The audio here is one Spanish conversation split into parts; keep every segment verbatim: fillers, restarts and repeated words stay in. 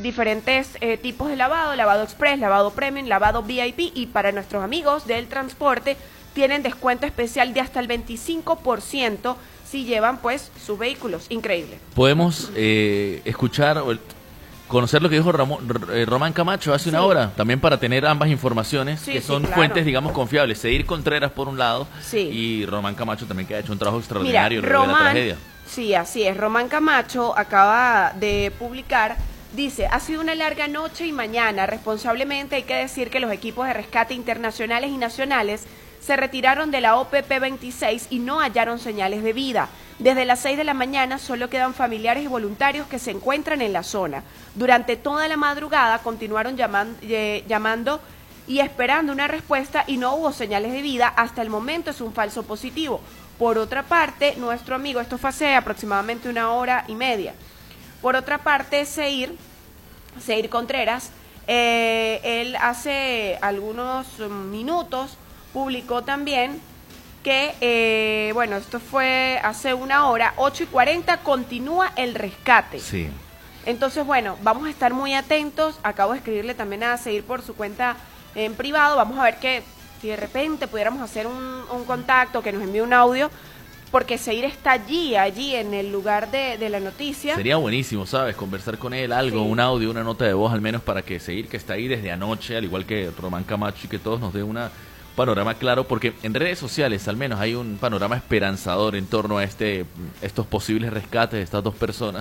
diferentes eh, tipos de lavado, lavado express, lavado premium, lavado V I P, y para nuestros amigos del transporte tienen descuento especial de hasta el veinticinco por ciento si llevan pues sus vehículos. Increíble. Podemos eh, escuchar o conocer lo que dijo Ramón, eh, Román Camacho hace una Sí. hora, también para tener ambas informaciones, Sí, que sí, son claro. fuentes, digamos, confiables. Seir Contreras por un lado, Sí. y Román Camacho también, que ha hecho un trabajo Mira, extraordinario luego de la Román, tragedia. sí, así es. Román Camacho acaba de publicar, dice, ha sido una larga noche y mañana. Responsablemente hay que decir que los equipos de rescate internacionales y nacionales se retiraron de la O P P veintiséis y no hallaron señales de vida. Desde las seis de la mañana solo quedan familiares y voluntarios que se encuentran en la zona. Durante toda la madrugada continuaron llaman, eh, llamando y esperando una respuesta y no hubo señales de vida. Hasta el momento es un falso positivo. Por otra parte, nuestro amigo, esto fue hace aproximadamente una hora y media. Por otra parte, Seir, Seir Contreras, eh, él hace algunos minutos publicó también que, eh, bueno, esto fue hace una hora, ocho y cuarenta, continúa el rescate. Sí. Entonces, bueno, vamos a estar muy atentos. Acabo de escribirle también a Seir por su cuenta en privado. Vamos a ver que si de repente pudiéramos hacer un, un contacto, que nos envíe un audio, porque Seir está allí, allí en el lugar de, de la noticia. Sería buenísimo, ¿sabes? Conversar con él, algo, Sí. un audio, una nota de voz, al menos para que Seir, que está ahí desde anoche, al igual que Román Camacho, y que todos nos dé una panorama claro, porque en redes sociales al menos hay un panorama esperanzador en torno a este estos posibles rescates de estas dos personas.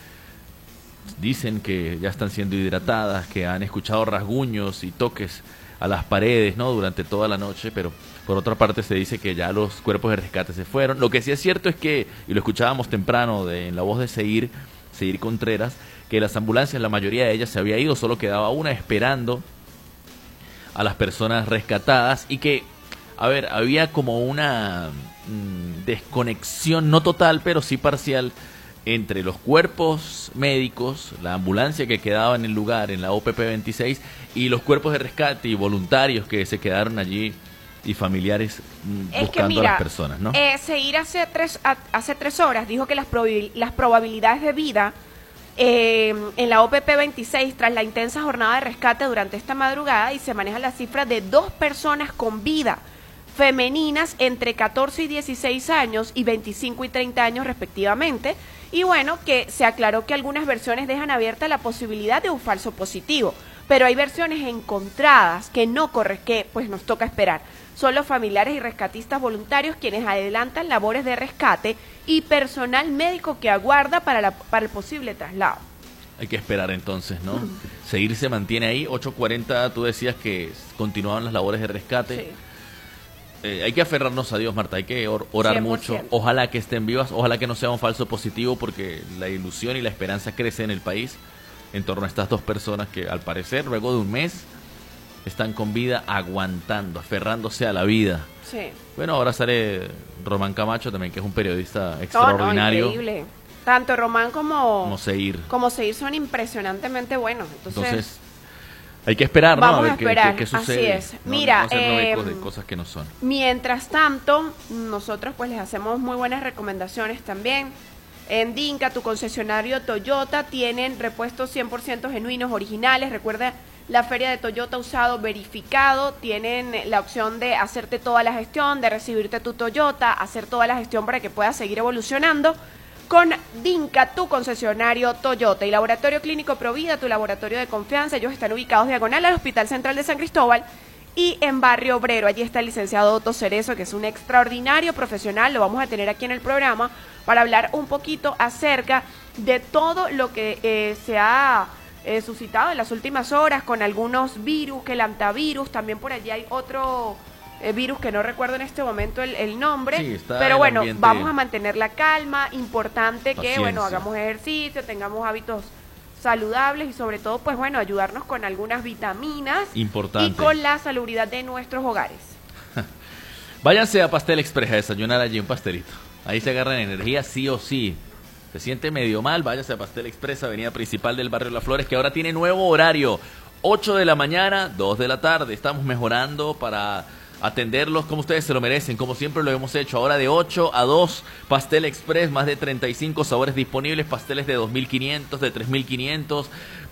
Dicen que ya están siendo hidratadas, que han escuchado rasguños y toques a las paredes, ¿no?, durante toda la noche, pero por otra parte se dice que ya los cuerpos de rescate se fueron. Lo que sí es cierto es que, y lo escuchábamos temprano de, en la voz de Seir, Seir Contreras, que las ambulancias, la mayoría de ellas se había ido, solo quedaba una esperando a las personas rescatadas, y que, a ver, había como una mmm, desconexión, no total, pero sí parcial, entre los cuerpos médicos, la ambulancia que quedaba en el lugar, en la O P P veintiséis, y los cuerpos de rescate y voluntarios que se quedaron allí, y familiares mmm, Es buscando que mira, a las personas, ¿no? Eh, Seir hace tres, a, hace tres horas dijo que las, probabil, las probabilidades de vida Eh, en la O P P veintiséis, tras la intensa jornada de rescate durante esta madrugada, y se maneja la cifra de dos personas con vida, femeninas entre catorce y dieciséis años y veinticinco y treinta años respectivamente, y bueno, que se aclaró que algunas versiones dejan abierta la posibilidad de un falso positivo, pero hay versiones encontradas que no corre, que pues nos toca esperar. Son los familiares y rescatistas voluntarios quienes adelantan labores de rescate y personal médico que aguarda para, la, para el posible traslado. Hay que esperar entonces, ¿no? Seir se mantiene ahí, ocho cuarenta, tú decías que continuaban las labores de rescate. Sí. Eh, hay que aferrarnos a Dios, Marta, hay que or orar cien por ciento. mucho. Ojalá que estén vivas, ojalá que no sea un falso positivo, porque la ilusión y la esperanza crece en el país en torno a estas dos personas que, al parecer, luego de un mes, están con vida, aguantando, aferrándose a la vida. Sí. Bueno, ahora sale Román Camacho también, que es un periodista No, no, extraordinario. increíble. Tanto Román como, Como Seir. como Seir son impresionantemente buenos. Entonces, Entonces, hay que esperar, ¿no? vamos a ver a qué- esperar, qué, qué sucede. así es. No- Mira, no hacernos eh, ecos de cosas que no son. mientras tanto, nosotros pues les hacemos muy buenas recomendaciones también. En Dinka, tu concesionario Toyota, tienen repuestos cien por ciento genuinos, originales. Recuerda la feria de Toyota usado verificado. Tienen la opción de hacerte toda la gestión, de recibirte tu Toyota, hacer toda la gestión para que puedas seguir evolucionando con Dinka, tu concesionario Toyota. Y Laboratorio Clínico Provida, tu laboratorio de confianza. Ellos están ubicados diagonal al Hospital Central de San Cristóbal y en Barrio Obrero. Allí está el licenciado Otto Cerezo, que es un extraordinario profesional. Lo vamos a tener aquí en el programa para hablar un poquito acerca de todo lo que eh, se ha eh, suscitado en las últimas horas con algunos virus, que el antivirus, también por allí hay otro eh, virus que no recuerdo en este momento el, el nombre, Sí, está pero el bueno, ambiente- vamos a mantener la calma, importante que, Paciencia. bueno, hagamos ejercicio, tengamos hábitos saludables y sobre todo, pues bueno, ayudarnos con algunas vitaminas Importante. y con la salubridad de nuestros hogares. Váyanse a Pastel Express a desayunar allí un pastelito. Ahí se agarran energía sí o sí. Se siente medio mal, váyase a Pastel Express, avenida principal del barrio Las Flores, que ahora tiene nuevo horario. ocho de la mañana, dos de la tarde. Estamos mejorando para atenderlos como ustedes se lo merecen, como siempre lo hemos hecho. Ahora de ocho a dos, Pastel Express, más de treinta y cinco sabores disponibles, pasteles de dos mil quinientos, de tres mil quinientos,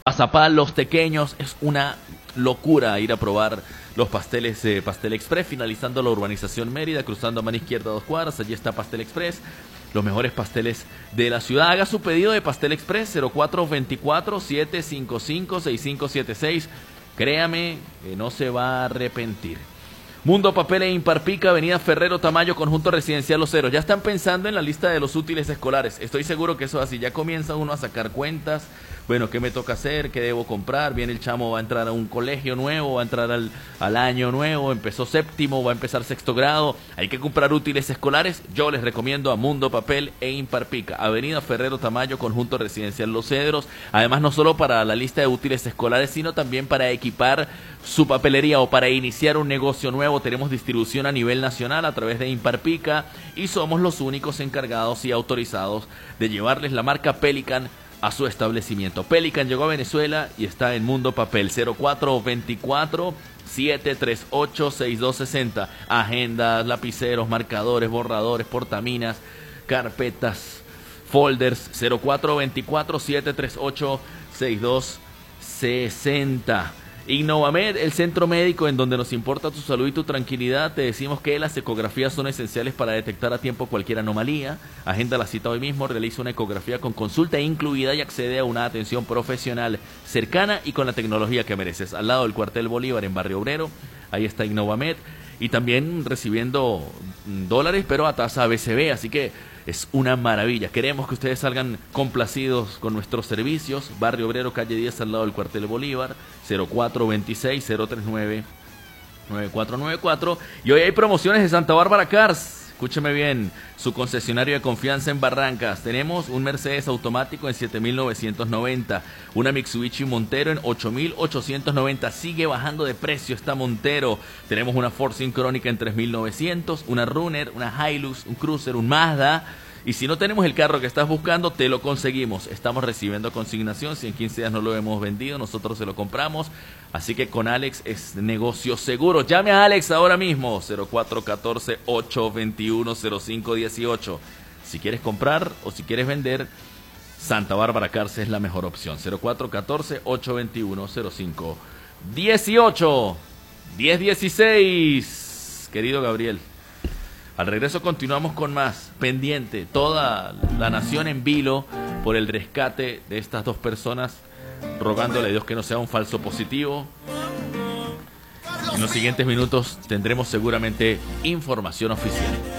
Mazapán, los tequeños, es una locura ir a probar los pasteles de Pastel Express, finalizando la urbanización Mérida, cruzando a mano izquierda dos cuadras, allí está Pastel Express, los mejores pasteles de la ciudad. Haga su pedido de Pastel Express, cero cuatro dos cuatro, siete cinco cinco, seis cinco siete seis, créame que no se va a arrepentir. Mundo Papel e Imparpica, Avenida Ferrero Tamayo, Conjunto Residencial Los Ceros. Ya están pensando en la lista de los útiles escolares. Estoy seguro que eso es así. Ya comienza uno a sacar cuentas. Bueno, ¿qué me toca hacer? ¿Qué debo comprar? Viene el chamo, va a entrar a un colegio nuevo, va a entrar al, al año nuevo, empezó séptimo, va a empezar sexto grado. Hay que comprar útiles escolares. Yo les recomiendo a Mundo Papel e Imparpica, Avenida Ferrero Tamayo, Conjunto Residencial Los Cedros. Además, no solo para la lista de útiles escolares, sino también para equipar su papelería o para iniciar un negocio nuevo. Tenemos distribución a nivel nacional a través de Imparpica y somos los únicos encargados y autorizados de llevarles la marca Pelican a su establecimiento. Pelican llegó a Venezuela y está en Mundo Papel. Cero cuatro dos cuatro, siete tres ocho, seis dos seis cero. Agendas, lapiceros, marcadores, borradores, portaminas, carpetas, folders. Cero cuatro dos cuatro, siete tres ocho, seis dos seis cero. Innovamed, el centro médico en donde nos importa tu salud y tu tranquilidad. Te decimos que las ecografías son esenciales para detectar a tiempo cualquier anomalía. Agenda la cita hoy mismo, realiza una ecografía con consulta incluida y accede a una atención profesional cercana y con la tecnología que mereces. Al lado del Cuartel Bolívar en Barrio Obrero, ahí está Innovamed. Y también recibiendo dólares, pero a tasa B C B, así que es una maravilla. Queremos que ustedes salgan complacidos con nuestros servicios. Barrio Obrero, calle diez, al lado del Cuartel Bolívar, cero cuatro dos seis, cero tres nueve, nueve cuatro nueve cuatro. Y hoy hay promociones de Santa Bárbara Cars. Escúcheme bien, su concesionario de confianza en Barrancas. Tenemos un Mercedes automático en siete mil novecientos noventa, una Mitsubishi Montero en ocho mil ochocientos noventa. Sigue bajando de precio esta Montero. Tenemos una Ford Syncronica en tres mil novecientos, una Runner, una Hilux, un Cruiser, un Mazda. Y si no tenemos el carro que estás buscando, te lo conseguimos. Estamos recibiendo consignación. Si en quince días no lo hemos vendido, nosotros se lo compramos. Así que con Alex es negocio seguro. Llame a Alex ahora mismo. cero cuatro uno cuatro, ocho dos uno, cero cinco uno ocho. Si quieres comprar o si quieres vender, Santa Bárbara Cars es la mejor opción. cero cuatro uno cuatro, ocho dos uno, cero cinco uno ocho. diez dieciséis. Querido Gabriel. Al regreso continuamos con más, pendiente, toda la nación en vilo por el rescate de estas dos personas, rogándole a Dios que no sea un falso positivo. En los siguientes minutos tendremos seguramente información oficial.